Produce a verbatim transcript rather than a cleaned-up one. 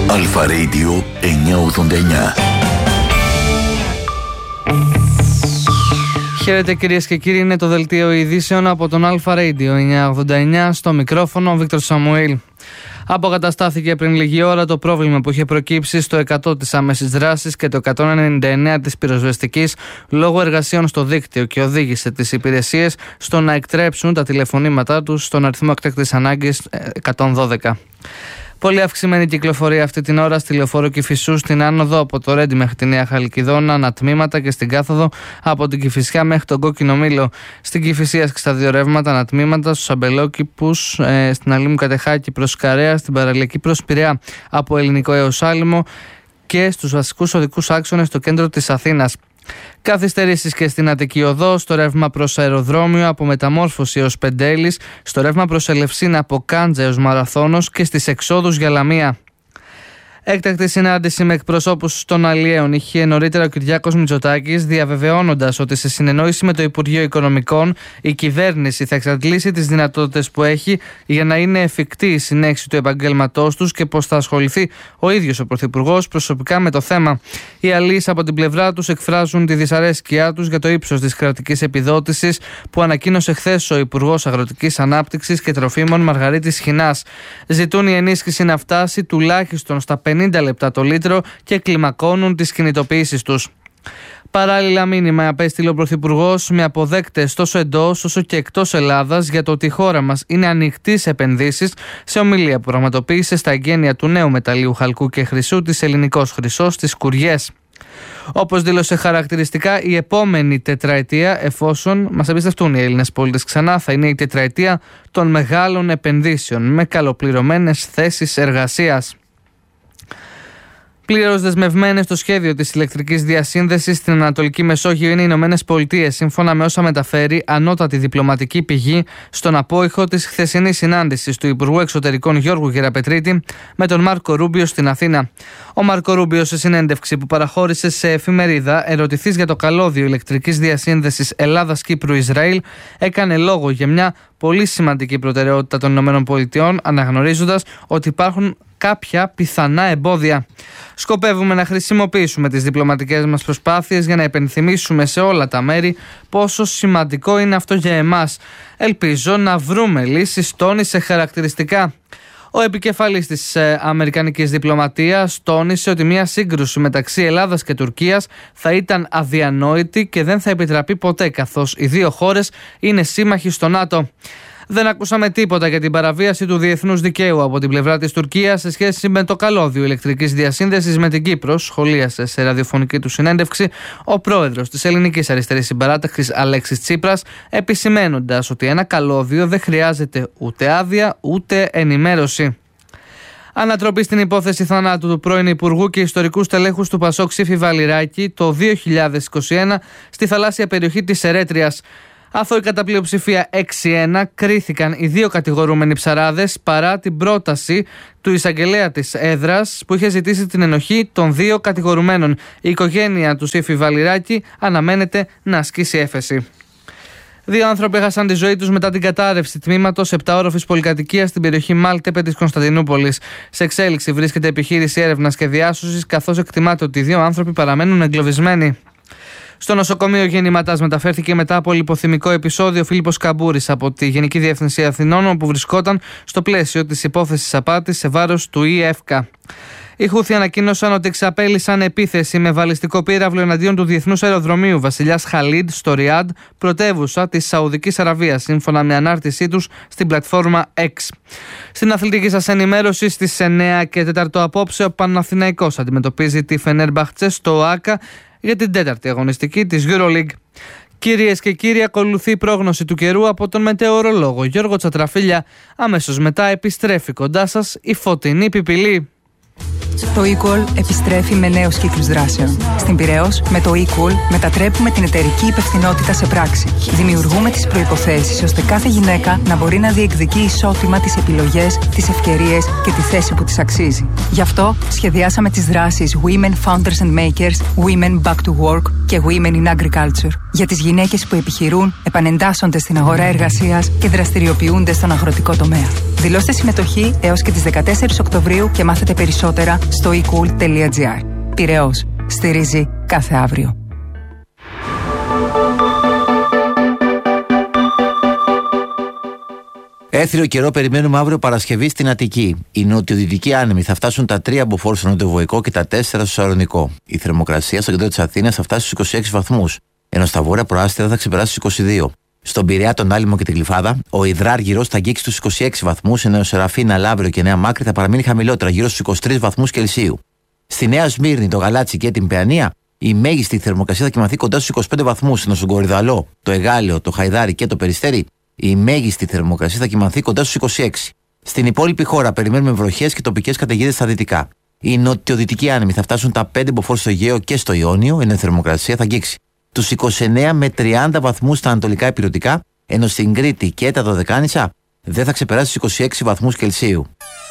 Αλφα Radio εννιακόσια ογδόντα εννιά. Χαίρετε κυρίες και κύριοι, είναι το δελτίο ειδήσεων από τον Αλφα Radio εννιακόσια ογδόντα εννιά. Στο μικρόφωνο ο Βίκτορ Σαμουήλ. Αποκαταστάθηκε πριν λίγη ώρα το πρόβλημα που είχε προκύψει στο εκατό της άμεσης δράσης και το εκατόν ενενήντα εννέα της πυροσβεστικής λόγω εργασιών στο δίκτυο και οδήγησε τις υπηρεσίες στο να εκτρέψουν τα τηλεφωνήματά τους στον αριθμό έκτακτης ανάγκης εκατόν δώδεκα. Πολύ αυξημένη κυκλοφορία αυτή την ώρα στη Λεωφόρο Κηφισού, στην άνοδο από το Ρέντι μέχρι τη Νέα Χαλκιδόνα, ανατμήματα, και στην κάθοδο από την Κηφισιά μέχρι τον Κόκκινο Μήλο. Στην Κηφισία και στα δύο ρεύματα, ανατμήματα, στους Αμπελόκηπους, ε, στην Αλήμου Κατεχάκη προς Καρέα, στην παραλιακή προς Πειραιά από Ελληνικό έως Άλυμο και στους βασικούς οδικούς άξονες στο κέντρο της Αθήνας. Καθυστερήσεις και στην Αττική Οδό, στο ρεύμα προς Αεροδρόμιο από Μεταμόρφωση έως Πεντέλης, στο ρεύμα προς Ελευσίνα από Κάντζα έως Μαραθώνος και στις εξόδους για Λαμία. Έκτακτη συνάντηση με εκπροσώπους των αλλιέων είχε νωρίτερα ο Κυριάκος Μητσοτάκης, διαβεβαιώνοντας ότι σε συνεννόηση με το Υπουργείο Οικονομικών η κυβέρνηση θα εξαντλήσει τις δυνατότητες που έχει για να είναι εφικτή η συνέχιση του επαγγέλματός τους και πως θα ασχοληθεί ο ίδιος ο Πρωθυπουργός προσωπικά με το θέμα. Οι αλλοίς από την πλευρά τους εκφράζουν τη δυσαρέσκειά τους για το ύψος της κρατικής επιδότησης που ανακοίνωσε χθες ο Υπουργός Αγροτικής Ανάπτυξης και Τροφίμων Μαργαρίτης Χινάς. Ζητούν η ενίσχυση να φτάσει τουλάχιστον στα πενήντα λεπτά το λίτρο και κλιμακώνουν τις κινητοποιήσεις τους. Παράλληλα, μήνυμα απέστειλε ο Πρωθυπουργός με αποδέκτες τόσο εντός όσο και εκτός Ελλάδας για το ότι η χώρα μας είναι ανοιχτή σε επενδύσεις, σε ομιλία που πραγματοποίησε στα εγγένεια του νέου μεταλλίου χαλκού και χρυσού της Ελληνικός Χρυσός στις Κουριές. Όπως δήλωσε χαρακτηριστικά, η επόμενη τετραετία, εφόσον μας εμπιστευτούν οι Έλληνες πολίτες ξανά, θα είναι η τετραετία των μεγάλων επενδύσεων με καλοπληρωμένες θέσεις εργασίας. Πλήρως δεσμευμένες στο σχέδιο της ηλεκτρικής διασύνδεσης στην Ανατολική Μεσόγειο είναι οι Ηνωμένες Πολιτείες, σύμφωνα με όσα μεταφέρει ανώτατη διπλωματική πηγή στον απόϊχο της χθεσινής συνάντησης του Υπουργού Εξωτερικών Γιώργου Γεραπετρίτη με τον Μάρκο Ρούμπιο στην Αθήνα. Ο Μάρκο Ρούμπιο, σε συνέντευξη που παραχώρησε σε εφημερίδα, ερωτηθείς για το καλώδιο ηλεκτρικής διασύνδεσης Ελλάδας-Κύπρου-Ισραήλ, έκανε λόγο για μια πολύ σημαντική προτεραιότητα των ΗΠΑ, αναγνωρίζοντας ότι υπάρχουν κάποια πιθανά εμπόδια. Σκοπεύουμε να χρησιμοποιήσουμε τις διπλωματικές μας προσπάθειες για να υπενθυμίσουμε σε όλα τα μέρη πόσο σημαντικό είναι αυτό για εμάς. Ελπίζω να βρούμε λύσεις, τόνισε χαρακτηριστικά. Ο επικεφαλής της ε, Αμερικανικής διπλωματίας τόνισε ότι μια σύγκρουση μεταξύ Ελλάδας και Τουρκίας θα ήταν αδιανόητη και δεν θα επιτραπεί ποτέ, καθώς οι δύο χώρες είναι σύμμαχοι στο ΝΑΤΟ. Δεν ακούσαμε τίποτα για την παραβίαση του διεθνούς δικαίου από την πλευρά της Τουρκίας σε σχέση με το καλώδιο ηλεκτρικής διασύνδεσης με την Κύπρο, σχολίασε σε ραδιοφωνική του συνέντευξη ο πρόεδρος της Ελληνικής Αριστερής Συμπαράταξης Αλέξης Τσίπρας, επισημαίνοντας ότι ένα καλώδιο δεν χρειάζεται ούτε άδεια ούτε ενημέρωση. Ανατροπή στην υπόθεση θανάτου του πρώην Υπουργού και ιστορικού στελέχους του Πασόκ Ψήφι Βαλιράκη το δύο χιλιάδες είκοσι ένα στη θαλάσσια περιοχή της Ερέτριας. Αθώοι κατά πλειοψηφία έξι ένα κρίθηκαν οι δύο κατηγορούμενοι ψαράδες παρά την πρόταση του εισαγγελέα της έδρας που είχε ζητήσει την ενοχή των δύο κατηγορουμένων. Η οικογένεια του Ψήφι Βαλιράκη αναμένεται να ασκήσει έφεση. Δύο άνθρωποι έχασαν τη ζωή τους μετά την κατάρρευση τμήματος επτάωροφης πολυκατοικίας στην περιοχή Μάλτεπε της Κωνσταντινούπολης. Σε εξέλιξη βρίσκεται επιχείρηση έρευνας και διάσωσης, καθώς εκτιμάται ότι οι δύο άνθρωποι παραμένουν εγκλωβισμένοι. Στο νοσοκομείο Γεννηματάς μεταφέρθηκε μετά από λιποθυμικό επεισόδιο ο Φίλιππος Καμπούρης από τη Γενική Διεύθυνση Αθηνών, όπου βρισκόταν στο πλαίσιο της υπόθεσης απάτης σε βάρος του ΙΕΦΚΑ. Οι Χούθοι ανακοίνωσαν ότι εξαπέλυσαν επίθεση με βαλιστικό πύραυλο εναντίον του Διεθνούς Αεροδρομίου Βασιλιάς Χαλίντ στο Ριάντ, πρωτεύουσα της Σαουδικής Αραβίας, σύμφωνα με ανάρτησή τους στην πλατφόρμα X. Στην αθλητική σας ενημέρωση, στις εννέα και τέσσερα απόψε, ο Παναθηναϊκός αντιμετωπίζει τη Φενέρμπαχτσε στο ΟΑΚΑ για την τέταρτη αγωνιστική της EuroLeague. Κυρίες και κύριοι, ακολουθεί η πρόγνωση του καιρού από τον μετεωρολόγο Γιώργο Τσατραφίλια. Αμέσως μετά επιστρέφει κοντά σας η φωτεινή πιπηλή. Το eCall επιστρέφει με νέους κύκλους δράσεων. Στην Πειραιώς, με το eCall μετατρέπουμε την εταιρική υπευθυνότητα σε πράξη. Δημιουργούμε τις προϋποθέσεις ώστε κάθε γυναίκα να μπορεί να διεκδικεί ισότιμα τις επιλογές, τις ευκαιρίες και τη θέση που της αξίζει. Γι' αυτό σχεδιάσαμε τις δράσεις Women Founders and Makers, Women Back to Work και Women in Agriculture. Για τις γυναίκες που επιχειρούν, επανεντάσσονται στην αγορά εργασίας και δραστηριοποιούνται στον αγροτικό τομέα. Δηλώστε συμμετοχή έως και τις δεκατέσσερις Οκτωβρίου και μάθετε περισσότερα στο e cool τελεία gr. Πειραιώς. Στηρίζει κάθε αύριο. Έθριο καιρό περιμένουμε αύριο Παρασκευή στην Αττική. Οι νοτιοδυτικοί άνεμοι θα φτάσουν τα τρία μποφόρ στο νοτιοβοϊκό και τα τέσσερα στο Σαρονικό. Η θερμοκρασία στο κέντρο της Αθήνας θα φτάσει στους είκοσι έξι βαθμούς, ενώ στα βόρεια προάστια θα ξεπεράσει στους είκοσι δύο. Στον Πειραιά, τον Άλυμο και τη Γλυφάδα, ο υδράργυρος θα αγγίξει στους είκοσι έξι βαθμούς, ενώ ο Σεραφίνα, Λαύριο και Νέα Μάκρη θα παραμείνει χαμηλότερα, γύρω στους είκοσι τρεις βαθμούς Κελσίου. Στη Νέα Σμύρνη, το Γαλάτσι και την Παιανία, η μέγιστη θερμοκρασία θα κοιμαθεί κοντά στους είκοσι πέντε βαθμούς, ενώ στον Κορυδαλό, το Εγάλεο, το Χαϊδάρι και το Περιστέρι, η μέγιστη θερμοκρασία θα κοιμαθεί κοντά στους είκοσι έξι. Στην υπόλοιπη χώρα περιμένουμε βροχές και τοπικές καταιγίδες στα δυτικά. Οι νοτιοδυτικοί άνεμοι θα φτάσουν τα πέντε μποφόρ στο Αιγαίο και στο Ιόνιο, ενώ η θερμοκρασία θα αγγίξει τους είκοσι εννέα με τριάντα βαθμούς στα ανατολικά ηπειρωτικά, ενώ στην Κρήτη και τα Δωδεκάνησα δεν θα ξεπεράσει τους είκοσι έξι βαθμούς Κελσίου.